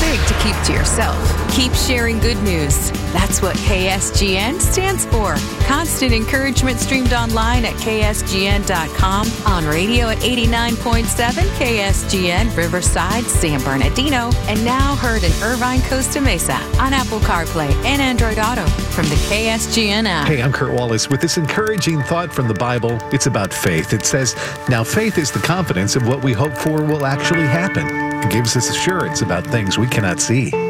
big to keep to yourself. Keep sharing good news. That's what KSGN stands for. Constant encouragement streamed online at ksgn.com, on radio at 89.7 KSGN Riverside, San Bernardino, and now heard in Irvine, Costa Mesa on Apple CarPlay and Android Auto from the KSGN app. Hey, I'm Kurt Wallace with this encouraging thought from the Bible. It's about faith. It says, now faith is the confidence of what we hope for will actually happen. It gives us assurance about things we cannot see.